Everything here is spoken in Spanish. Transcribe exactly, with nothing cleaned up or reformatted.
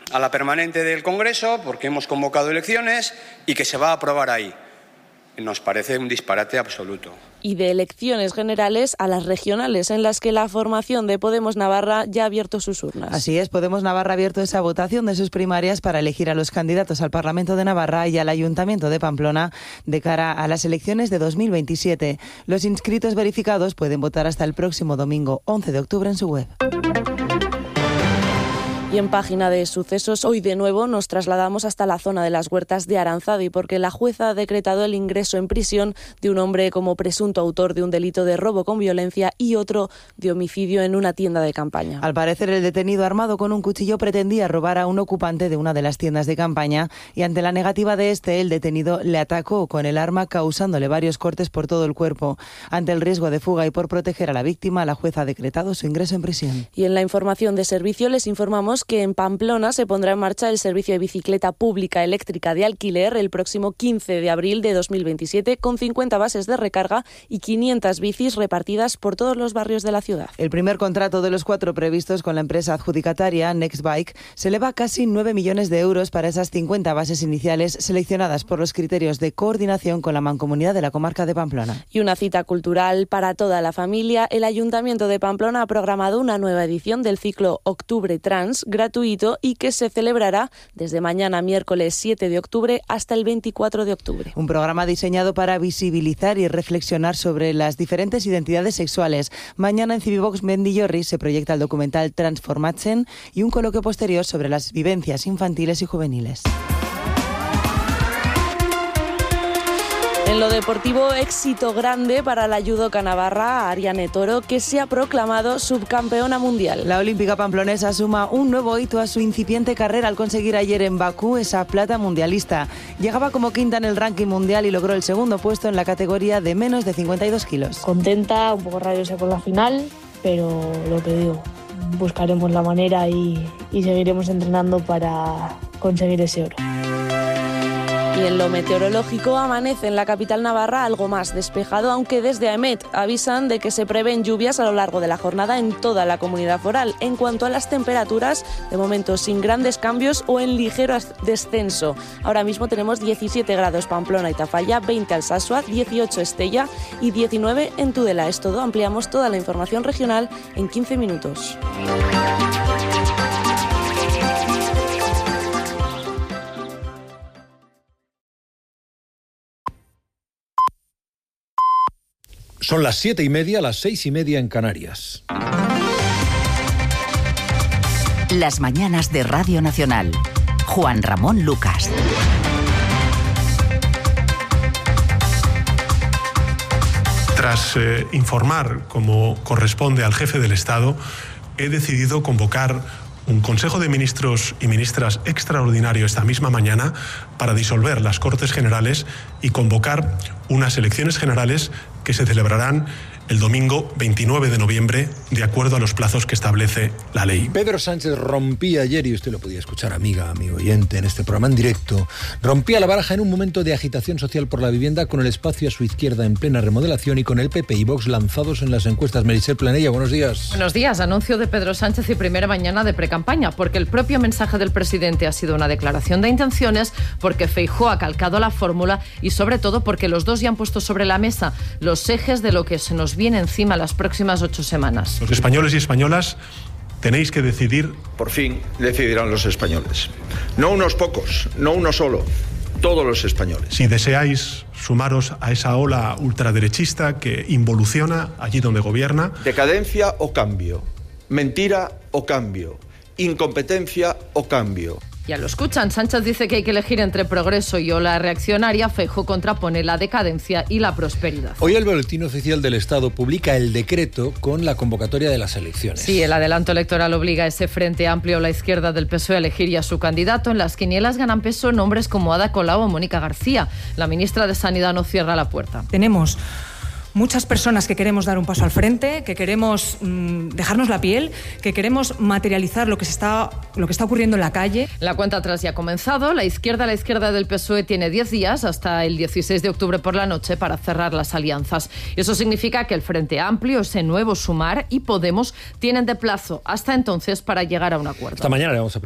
a la permanente del Congreso porque hemos convocado elecciones y que se va a aprobar ahí. Nos parece un disparate absoluto. Y de elecciones generales a las regionales, en las que la formación de Podemos Navarra ya ha abierto sus urnas. Así es, Podemos Navarra ha abierto esa votación de sus primarias para elegir a los candidatos al Parlamento de Navarra y al Ayuntamiento de Pamplona de cara a las elecciones de dos mil veintisiete. Los inscritos verificados pueden votar hasta el próximo domingo once de octubre en su web. Y en página de sucesos, hoy de nuevo nos trasladamos hasta la zona de las Huertas de Aranzadi porque la jueza ha decretado el ingreso en prisión de un hombre como presunto autor de un delito de robo con violencia y otro de homicidio en una tienda de campaña. Al parecer, el detenido armado con un cuchillo pretendía robar a un ocupante de una de las tiendas de campaña y ante la negativa de este, el detenido le atacó con el arma causándole varios cortes por todo el cuerpo. Ante el riesgo de fuga y por proteger a la víctima, la jueza ha decretado su ingreso en prisión. Y en la información de servicio les informamos que en Pamplona se pondrá en marcha el servicio de bicicleta pública eléctrica de alquiler el próximo quince de abril de dos mil veintisiete con cincuenta bases de recarga y quinientas bicis repartidas por todos los barrios de la ciudad. El primer contrato de los cuatro previstos con la empresa adjudicataria Nextbike se eleva casi nueve millones de euros para esas cincuenta bases iniciales seleccionadas por los criterios de coordinación con la Mancomunidad de la Comarca de Pamplona. Y una cita cultural para toda la familia. El Ayuntamiento de Pamplona ha programado una nueva edición del ciclo Octubre Trans gratuito y que se celebrará desde mañana miércoles siete de octubre hasta el veinticuatro de octubre. Un programa diseñado para visibilizar y reflexionar sobre las diferentes identidades sexuales. Mañana en Civivox Mendillorri se proyecta el documental Transformatzen y un coloquio posterior sobre las vivencias infantiles y juveniles. En lo deportivo, éxito grande para la judoka navarra Ariane Toro, que se ha proclamado subcampeona mundial. La olímpica pamplonesa suma un nuevo hito a su incipiente carrera al conseguir ayer en Bakú esa plata mundialista. Llegaba como quinta en el ranking mundial y logró el segundo puesto en la categoría de menos de cincuenta y dos kilos. Contenta, un poco rabiosa con la final, pero lo que digo, buscaremos la manera y, y seguiremos entrenando para conseguir ese oro. Y en lo meteorológico, amanece en la capital navarra algo más despejado, aunque desde AEMET avisan de que se prevén lluvias a lo largo de la jornada en toda la comunidad foral. En cuanto a las temperaturas, de momento sin grandes cambios o en ligero descenso. Ahora mismo tenemos diecisiete grados Pamplona y Tafalla, veinte Alsasua, dieciocho Estella y diecinueve en Tudela. Es todo, ampliamos toda la información regional en quince minutos. Son las siete y media, las seis y media en Canarias. Las mañanas de Radio Nacional. Juan Ramón Lucas. Tras eh, informar, como corresponde al jefe del Estado, he decidido convocar un Consejo de Ministros y Ministras extraordinario esta misma mañana para disolver las Cortes Generales y convocar unas elecciones generales que se celebrarán el domingo veintinueve de noviembre, de acuerdo a los plazos que establece la ley. Pedro Sánchez rompía ayer, y usted lo podía escuchar, amiga, amigo oyente, en este programa en directo, rompía la baraja en un momento de agitación social por la vivienda, con el espacio a su izquierda en plena remodelación y con el P P y Vox lanzados en las encuestas. Meritxell Planella, buenos días. Buenos días. Anuncio de Pedro Sánchez y primera mañana de precampaña, porque el propio mensaje del presidente ha sido una declaración de intenciones, porque Feijóo ha calcado la fórmula y sobre todo porque los dos ya han puesto sobre la mesa los ejes de lo que se nos viene encima las próximas ocho semanas. Los españoles y españolas tenéis que decidir. Por fin decidirán los españoles. No unos pocos, no uno solo, todos los españoles. Si deseáis sumaros a esa ola ultraderechista que involuciona allí donde gobierna. Decadencia o cambio, mentira o cambio, incompetencia o cambio. Ya lo escuchan, Sánchez dice que hay que elegir entre progreso y ola reaccionaria. Feijóo contrapone la decadencia y la prosperidad. Hoy el Boletín Oficial del Estado publica el decreto con la convocatoria de las elecciones. Sí, el adelanto electoral obliga a ese Frente Amplio, la izquierda del P S O E, a elegir ya su candidato. En las quinielas ganan peso nombres como Ada Colau o Mónica García. La ministra de Sanidad no cierra la puerta. Tenemos muchas personas que queremos dar un paso al frente, que queremos mmm, dejarnos la piel, que queremos materializar lo que se está, lo que está ocurriendo en la calle. La cuenta atrás ya ha comenzado. La izquierda, la izquierda del P S O E tiene diez días hasta el dieciséis de octubre por la noche para cerrar las alianzas. Eso significa que el Frente Amplio, ese nuevo Sumar y Podemos tienen de plazo hasta entonces para llegar a un acuerdo. Esta mañana le vamos a